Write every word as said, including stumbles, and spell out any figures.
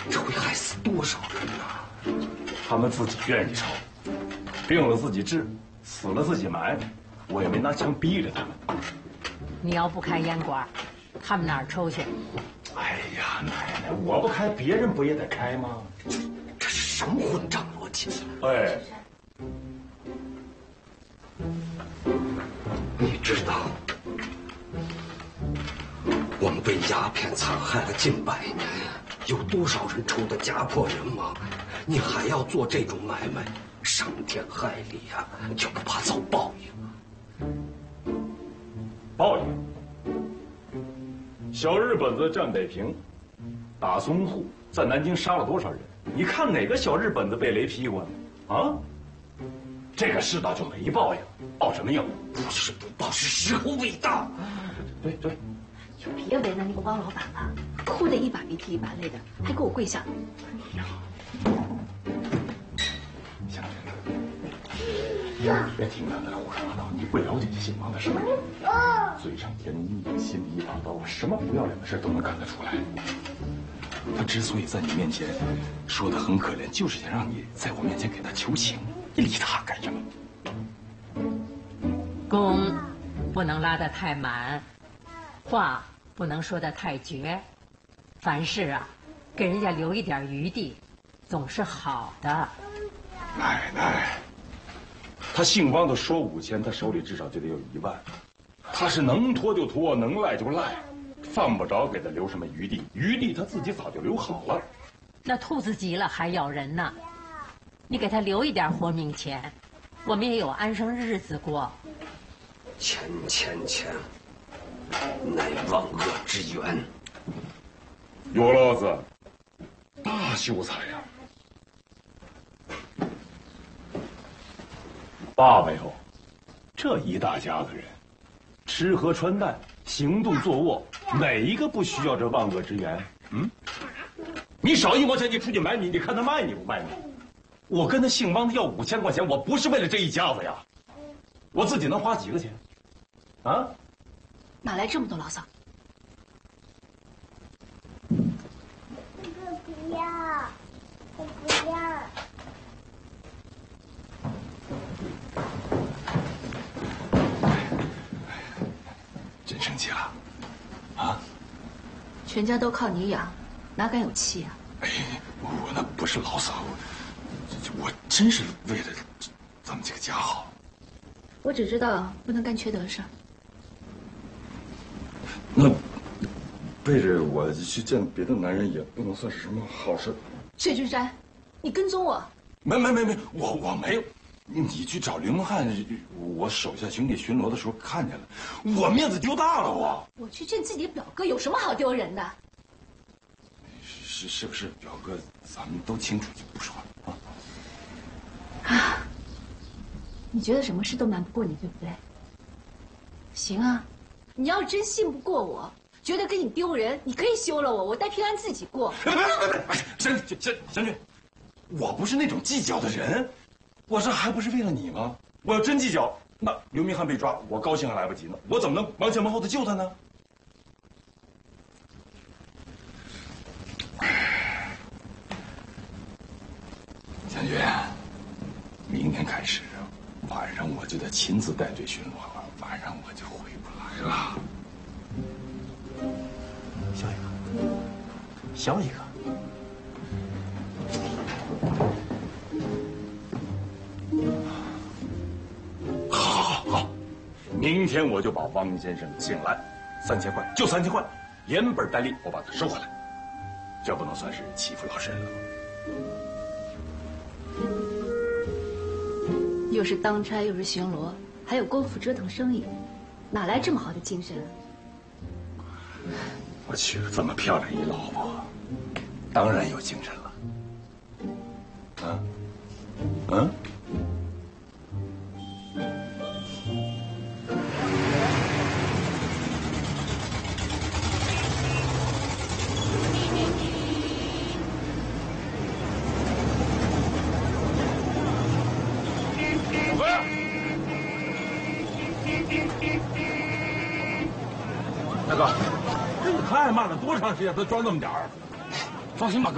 这会害死多少人呐！ 他们自己愿意抽，病了自己治，死了自己埋，我也没拿枪逼着他们。 你要不开烟馆，他们哪儿抽去？ 哎呀，奶奶，我不开，别人不也得开吗？ 这是什么混账逻辑？ 哎， 你知道，我们被鸦片残害了近百年，有多少人抽得家破人亡？你还要做这种买卖，伤天害理呀、啊，就不怕遭报应啊？ 报应。小日本子占北平，打淞沪，在南京杀了多少人？你看哪个小日本子被雷劈过呢？啊？这个世道就没报应，报什么应？ 不是不报，是时候未到。 对对。 就别为难那个汪老板了，哭得一把鼻涕一把泪的，还给我跪下。哎呀！ 行了，别听他那胡说八道，你不了解这姓王的事儿。嘴上甜言蜜语，心里一把刀，什么不要脸的事都能干得出来。他之所以在你面前说的很可怜，就是想让你在我面前给他求情。你理他干什么？ 弓不能拉得太满，话不能说得太绝，凡事啊，给人家留一点余地，总是好的。 奶奶，他姓汪的说五千，他手里至少就得有一万。他是能拖就拖，能赖就赖，犯不着给他留什么余地，余地他自己早就留好了。 那兔子急了还咬人呢，你给他留一点活命钱，我们也有安生日子过。 钱钱钱，乃万恶之源。 有老子，大秀才呀！爸爸哟，这一大家子人，吃喝穿戴、行动坐卧，哪一个不需要这万恶之源？嗯，你少一毛钱，你出去买米，你看他卖你不卖你？我跟他姓汪的要五千块钱，我不是为了这一家子呀，我自己能花几个钱？啊？ 哪来这么多牢骚？ 我不要，我不要。 真生气了，啊？ 全家都靠你养，哪敢有气啊？ 哎，我那不是牢骚，我我真是为了咱们这个家好。 我只知道不能干缺德事儿。 那背着我去见别的男人也不能算是什么好事。 薛君山，你跟踪我？ 没没没没，我我没有。你去找凌梦汉，我手下兄弟巡逻的时候看见了，我面子丢大了。我我去见自己的表哥有什么好丢人的？ 是是不是表哥，咱们都清楚就不说了啊。啊，你觉得什么事都瞒不过你，对不对？行啊，你要真信不过我，觉得跟你丢人，你可以休了我，我带平安自己过。 别别别别！行行行行君，我不是那种计较的人。我这还不是为了你吗？我要真计较，那刘明翰被抓，我高兴还来不及呢，我怎么能忙前忙后的救他呢？将军，明天开始，晚上我就得亲自带队巡逻了，晚上我就回不来了。笑一个，笑一个。明天我就把汪先生请来，三千块，就三千块，连本带利，我把他收回来。这不能算是欺负老身了。 又是当差，又是巡逻，还有功夫折腾生意，哪来这么好的精神啊？ 我娶了这么漂亮一老婆，当然有精神了。啊？嗯？ 大哥，这你太慢了，多长时间才装这么点儿？放心吧，哥。